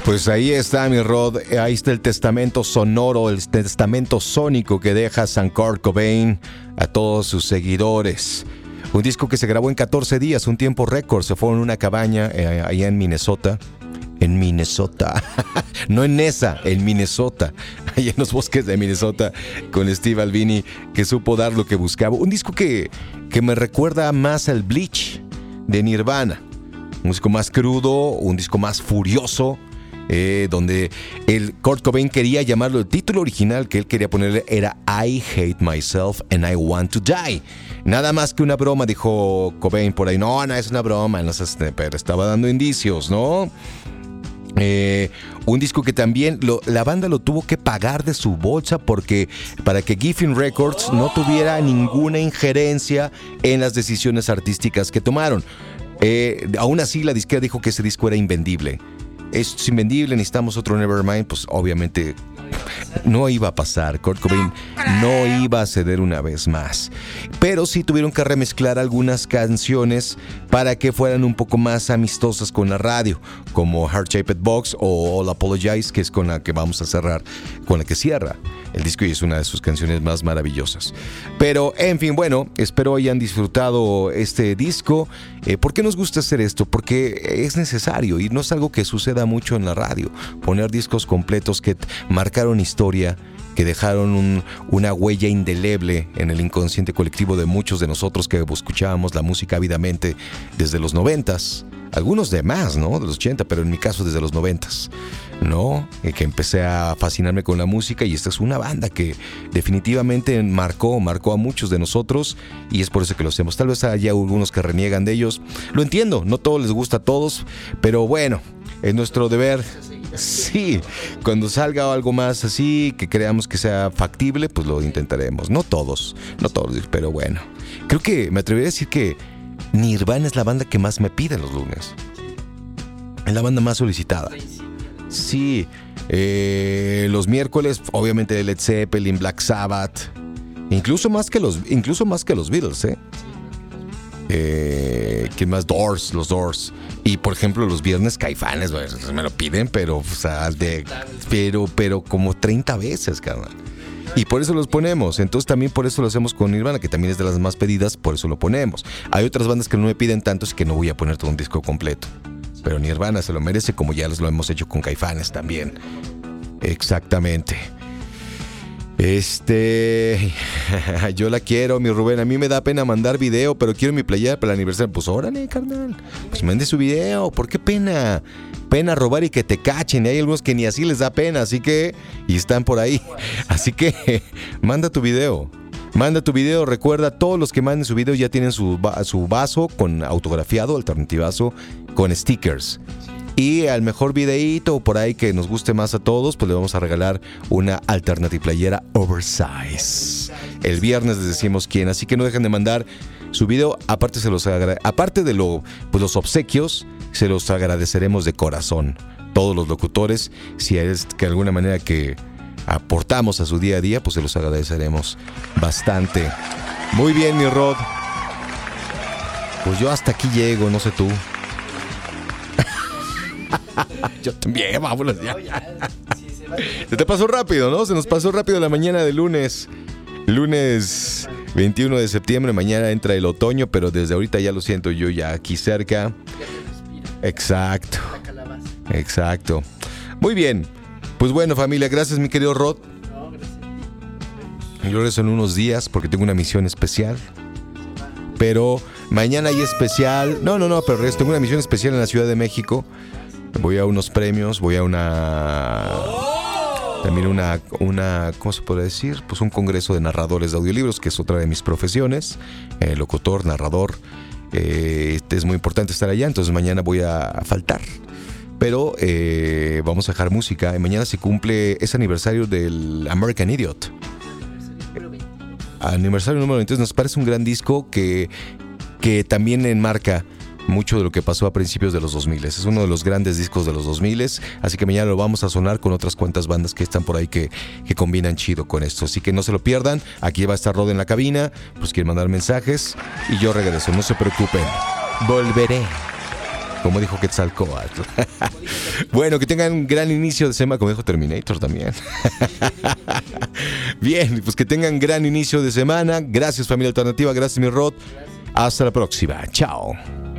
Pues ahí está, mi Rod. Ahí está el testamento sonoro, el testamento sónico que deja San Kurt Cobain a todos sus seguidores. Un disco que se grabó en 14 días, un tiempo récord. Se fue en una cabaña allá en Minnesota. En Minnesota. No en Nesa, en Minnesota. Allá en los bosques de Minnesota, con Steve Albini, que supo dar lo que buscaba. Un disco que me recuerda más al Bleach de Nirvana. Un disco más crudo, un disco más furioso. Donde el Kurt Cobain quería llamarlo, el título original que él quería ponerle era I Hate Myself and I Want to Die. Nada más que una broma, dijo Cobain por ahí. No es una broma, no sé, pero estaba dando indicios, ¿no? Un disco que también la banda lo tuvo que pagar de su bolsa para que Geffen Records no tuviera ninguna injerencia en las decisiones artísticas que tomaron. Aún así la disquera dijo que ese disco era invendible. Esto es invendible, necesitamos otro Nevermind. Pues obviamente no iba a pasar. Kurt Cobain no iba a ceder una vez más. Pero sí tuvieron que remezclar algunas canciones para que fueran un poco más amistosas con la radio, como Heart Shaped Box o All Apologize, que es con la que vamos a cerrar, con la que cierra el disco y es una de sus canciones más maravillosas. Pero, en fin, bueno, espero hayan disfrutado este disco. ¿Por qué nos gusta hacer esto? Porque es necesario y no es algo que suceda mucho en la radio. Poner discos completos que marcaron historia, que dejaron una huella indeleble en el inconsciente colectivo de muchos de nosotros que escuchábamos la música ávidamente desde los 90s. Algunos de más, ¿no? De los 80, pero en mi caso desde los 90s, ¿no? Que empecé a fascinarme con la música y esta es una banda que definitivamente marcó a muchos de nosotros y es por eso que lo hacemos. Tal vez haya algunos que reniegan de ellos. Lo entiendo, no todo les gusta a todos, pero bueno, es nuestro deber. Sí, cuando salga algo más así, que creamos que sea factible, pues lo intentaremos. No todos, pero bueno. Creo que me atrevería a decir que Nirvana es la banda que más me pide los lunes. Es la banda más solicitada. Sí, los miércoles, obviamente Led Zeppelin, Black Sabbath, incluso más que los Beatles, ¿quién más? Los Doors. Y por ejemplo los viernes Caifanes, me lo piden, pero o sea, pero como 30 veces, cabrón. Y por eso los ponemos. Entonces también por eso lo hacemos con Nirvana, que también es de las más pedidas, por eso lo ponemos. Hay otras bandas que no me piden tanto, así que no voy a poner todo un disco completo. Pero Nirvana se lo merece, como ya lo hemos hecho con Caifanes también. Exactamente. Yo la quiero, mi Rubén. A mí me da pena mandar video, pero quiero mi playera para el aniversario. Pues órale, carnal. Pues mande su video. ¿Por qué pena? Pena robar y que te cachen. Y hay algunos que ni así les da pena, así que... Y están por ahí. Así que manda tu video. Recuerda, todos los que manden su video ya tienen su vaso con autografiado, alternativazo, con stickers. Y al mejor videíto por ahí que nos guste más a todos, pues le vamos a regalar una alternative playera oversize. El viernes les decimos quién, así que no dejen de mandar su video. Aparte de los obsequios, se los agradeceremos de corazón. Todos los locutores, si es que de alguna manera que aportamos a su día a día, pues se los agradeceremos bastante. Muy bien, mi Rod. Pues yo hasta aquí llego, no sé tú. Yo también, vámonos ya. Se te pasó rápido, ¿no? Se nos pasó rápido la mañana de lunes 21 de septiembre. Mañana entra el otoño, pero desde ahorita ya lo siento yo ya aquí cerca. Exacto. Muy bien. Pues bueno, familia, gracias, mi querido Rod. Yo regreso en unos días porque tengo una misión especial. Pero mañana hay especial. Pero tengo una misión especial en la Ciudad de México. Voy a unos premios, voy a también una ¿cómo se puede decir? Pues un congreso de narradores de audiolibros, que es otra de mis profesiones, locutor, narrador. Es muy importante estar allá, entonces mañana voy a faltar. Pero vamos a dejar música. Y mañana se cumple ese aniversario del American Idiot. Aniversario número 20. Entonces nos parece un gran disco que también enmarca mucho de lo que pasó a principios de los 2000. Es uno de los grandes discos de los 2000, así que mañana lo vamos a sonar con otras cuantas bandas que están por ahí que combinan chido con esto. Así que no se lo pierdan. Aquí va a estar Rod en la cabina, pues quieren mandar mensajes y yo regreso, no se preocupen. Volveré. como dijo Quetzalcóatl. Bueno, que tengan un gran inicio de semana, como dijo Terminator también. Bien, pues que tengan gran inicio de semana. Gracias, familia alternativa. Gracias, mi Rod. Hasta la próxima. Chao.